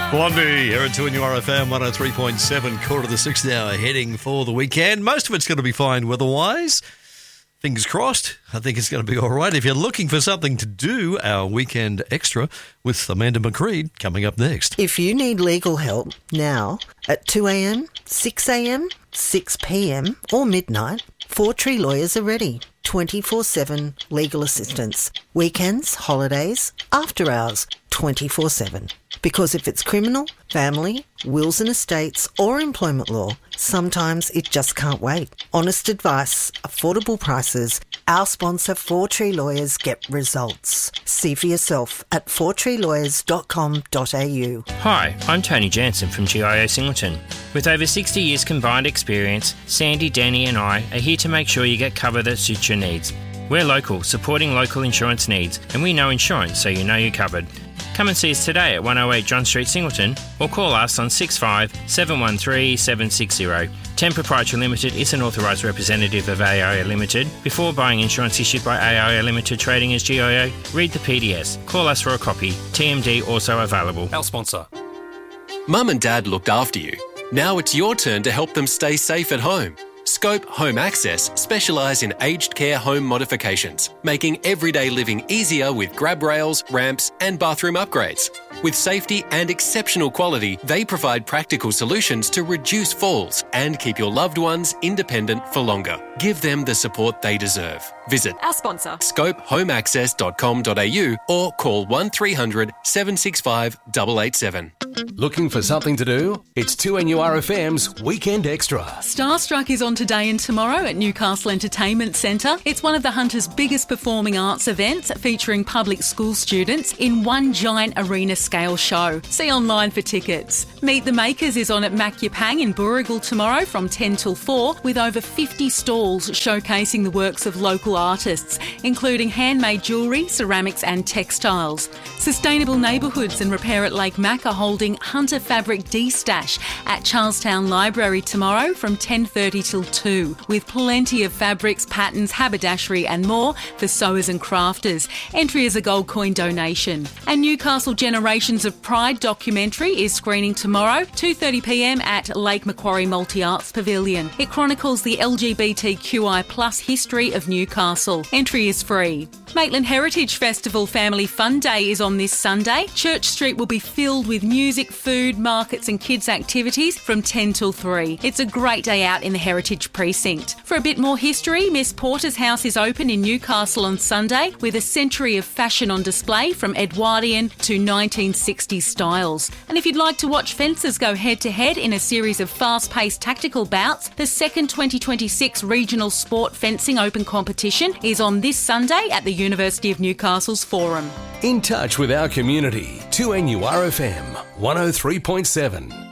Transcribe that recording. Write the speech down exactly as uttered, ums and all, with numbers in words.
Blondie here at two N U R F M one oh three point seven, quarter to the sixth hour, heading for the weekend. Most of it's going to be fine weather-wise. Fingers crossed. I think it's going to be all right. If you're looking for something to do, our weekend extra with Amanda McCreed coming up next. If you need legal help now at two a.m, six a.m, six p.m or midnight, Four Tree Lawyers are ready. twenty-four seven legal assistance. Weekends, holidays, after hours, twenty-four seven. Because if it's criminal, family, wills and estates or employment law, sometimes it just can't wait. Honest advice, affordable prices. Our sponsor, Four Tree Lawyers, get results. See for yourself at four tree lawyers dot com dot a u. Hi, I'm Tony Jansen from G I O Singleton. With over sixty years combined experience, Sandy, Danny and I are here to make sure you get cover that suits your needs. We're local, supporting local insurance needs, and we know insurance so you know you're covered. Come and see us today at one oh eight John Street, Singleton, or call us on six five seven one three seven six zero. Ten Proprietary Limited is an authorised representative of A I O Limited. Before buying insurance issued by A I O Limited trading as G I O, read the P D S. Call us for a copy. T M D also available. Our sponsor. Mum and Dad looked after you. Now it's your turn to help them stay safe at home. Scope Home Access specialise in aged care home modifications, making everyday living easier with grab rails, ramps and bathroom upgrades. With safety and exceptional quality, they provide practical solutions to reduce falls and keep your loved ones independent for longer. Give them the support they deserve. Visit Our sponsor. scope home access dot com dot a u or call one three hundred seven six five eight eight seven. Looking for something to do? It's two N U R F M's Weekend Extra. Starstruck is on today and tomorrow at Newcastle Entertainment Centre. It's one of the Hunter's biggest performing arts events, featuring public school students in one giant arena scale show. See online for tickets. Meet the Makers is on at Macyapang in Booragul tomorrow from ten till four, with over fifty stalls showcasing the works of local artists, including handmade jewellery, ceramics and textiles. Sustainable Neighbourhoods and Repair at Lake Mac are holding Hunter Fabric D-Stash at Charlestown Library tomorrow from ten thirty till two, with plenty of fabrics, patterns, haberdashery and more for sewers and crafters. Entry is a gold coin donation. And Newcastle Generations of Pride documentary is screening tomorrow, two thirty p m at Lake Macquarie Multi-Arts Pavilion. It chronicles the L G B T Q I plus history of Newcastle. Entry is free. Maitland Heritage Festival Family Fun Day is on this Sunday. Church Street will be filled with music, food, markets and kids activities from ten till three. It's a great day out in the Heritage Precinct. For a bit more history, Miss Porter's House is open in Newcastle on Sunday with a century of fashion on display from Edwardian to nineteen sixties styles. And if you'd like to watch fencers go head-to-head in a series of fast-paced tactical bouts, the second twenty twenty-six Regional Sport Fencing Open Competition is on this Sunday at the University of Newcastle's Forum. In touch with our community, two N U R F M one oh three point seven.